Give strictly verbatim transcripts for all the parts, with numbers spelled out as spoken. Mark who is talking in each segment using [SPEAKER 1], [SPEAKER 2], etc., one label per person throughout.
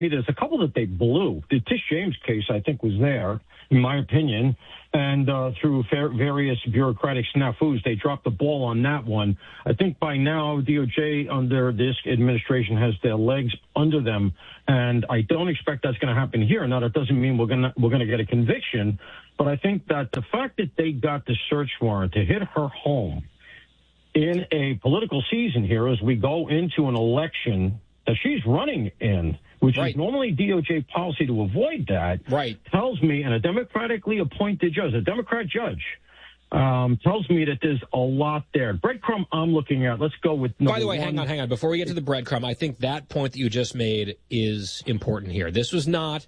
[SPEAKER 1] There's a couple that they blew. The Tish James case, I think, was there, in my opinion, and uh, through various bureaucratic snafus, they dropped the ball on that one. I think by now, D O J under this administration has their legs under them, and I don't expect that's going to happen here. Now, that doesn't mean we're going to we're going to get a conviction, but I think that the fact that they got the search warrant to hit her home in a political season here as we go into an election that she's running in, which right. is normally D O J policy to avoid that,
[SPEAKER 2] right.
[SPEAKER 1] tells me, and a democratically appointed judge, a Democrat judge, um, tells me that there's a lot there. Breadcrumb I'm looking at. Let's go with number
[SPEAKER 2] By the way,
[SPEAKER 1] one.
[SPEAKER 2] hang on, hang on. Before we get to the breadcrumb, I think that point that you just made is important here. This was not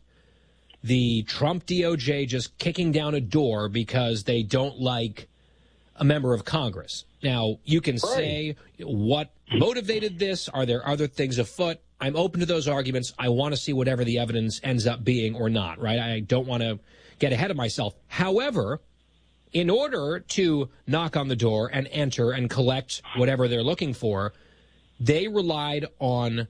[SPEAKER 2] the Trump D O J just kicking down a door because they don't like a member of Congress. Now, you can right. say what motivated this. Are there other things afoot? I'm open to those arguments. I want to see whatever the evidence ends up being or not, right? I don't want to get ahead of myself. However, in order to knock on the door and enter and collect whatever they're looking for, they relied on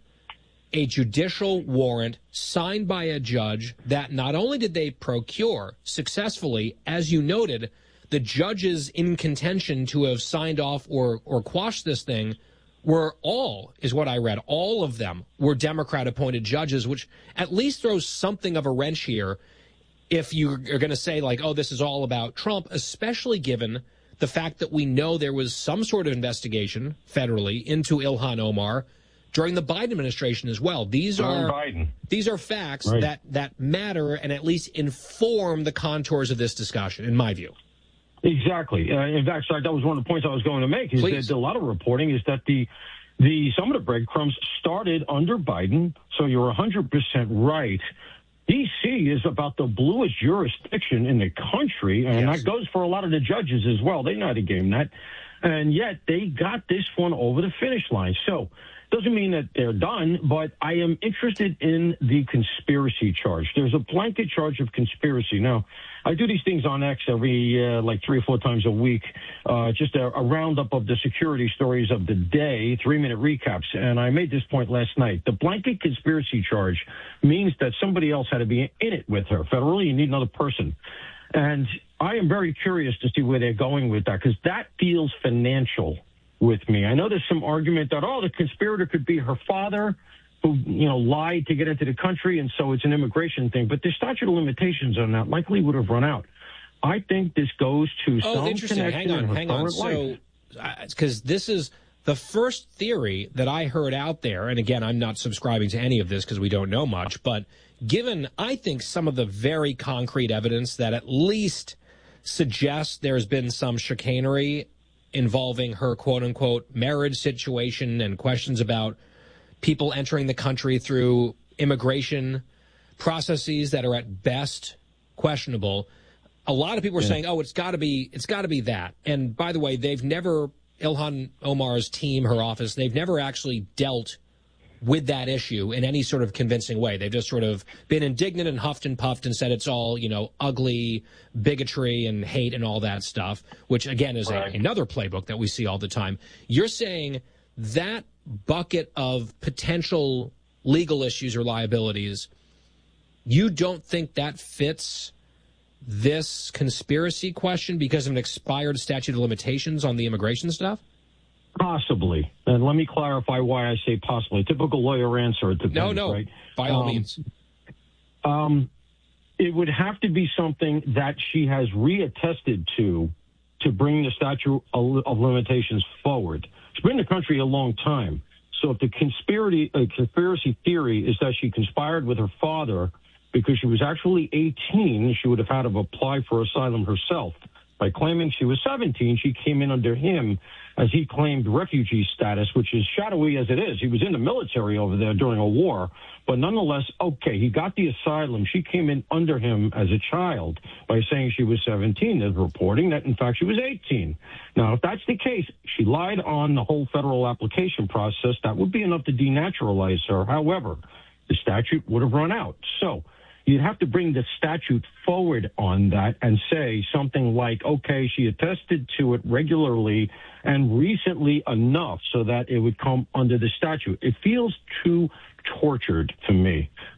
[SPEAKER 2] a judicial warrant signed by a judge that not only did they procure successfully, as you noted, the judges in contention to have signed off or, or quashed this thing were all, is what I read, all of them were Democrat-appointed judges, which at least throws something of a wrench here if you are going to say, like, oh, this is all about Trump, especially given the fact that we know there was some sort of investigation federally into Ilhan Omar during the Biden administration as well. These are
[SPEAKER 1] Biden.
[SPEAKER 2] These are facts
[SPEAKER 1] right.
[SPEAKER 2] that, that matter and at least inform the contours of this discussion, in my view.
[SPEAKER 1] Exactly. Uh, in fact, sorry, that was one of the points I was going to make. Is
[SPEAKER 2] Please.
[SPEAKER 1] that a lot of reporting is that the the some of the breadcrumbs started under Biden. So you're one hundred percent right. D C is about the bluest jurisdiction in the country, and
[SPEAKER 2] yes.
[SPEAKER 1] that goes for a lot of the judges as well. They know how to game that, and yet they got this one over the finish line. So. Doesn't mean that they're done, but I am interested in the conspiracy charge. There's a blanket charge of conspiracy. Now, I do these things on X every, uh, like three or four times a week, uh, just a, a roundup of the security stories of the day, three-minute recaps, and I made this point last night. The blanket conspiracy charge means that somebody else had to be in it with her. Federally, you need another person. And I am very curious to see where they're going with that, because that feels financial with me. I know there's some argument that, oh, the conspirator could be her father who, you know, lied to get into the country, and so it's an immigration thing. But the statute of limitations on that likely would have run out. I think this goes to
[SPEAKER 2] oh,
[SPEAKER 1] some
[SPEAKER 2] interesting.
[SPEAKER 1] connection
[SPEAKER 2] Hang on,
[SPEAKER 1] in her
[SPEAKER 2] hang on. So, because this is the first theory that I heard out there, and again, I'm not subscribing to any of this because we don't know much, but given, I think, some of the very concrete evidence that at least suggests there's been some chicanery involving her quote-unquote marriage situation and questions about people entering the country through immigration processes that are at best questionable. A lot of people are yeah. saying, oh, it's got to be it's got to be that. And by the way, they've never, Ilhan Omar's team, her office, they've never actually dealt with that issue in any sort of convincing way. They've just sort of been indignant and huffed and puffed and said it's all, you know, ugly bigotry and hate and all that stuff, which, again, is
[SPEAKER 1] right.
[SPEAKER 2] a, another playbook that we see all the time. You're saying that bucket of potential legal issues or liabilities, you don't think that fits this conspiracy question because of an expired statute of limitations on the immigration stuff?
[SPEAKER 1] Possibly. And let me clarify why I say possibly. Typical lawyer answer. It depends,
[SPEAKER 2] no, no.
[SPEAKER 1] Right?
[SPEAKER 2] By all
[SPEAKER 1] um,
[SPEAKER 2] means.
[SPEAKER 1] Um, it would have to be something that she has reattested to to bring the statute of limitations forward. She's been in the country a long time. So if the conspiracy, uh, conspiracy theory is that she conspired with her father because she was actually eighteen, she would have had to apply for asylum herself. By claiming she was seventeen, she came in under him as he claimed refugee status, which is shadowy as it is. He was in the military over there during a war. But nonetheless, okay, he got the asylum. She came in under him as a child by saying she was seventeen. There's reporting that, in fact, she was eighteen. Now, if that's the case, she lied on the whole federal application process. That would be enough to denaturalize her. However, the statute would have run out. So you'd have to bring the statute forward on that and say something like, okay, she attested to it regularly and recently enough so that it would come under the statute. It feels too tortured to me.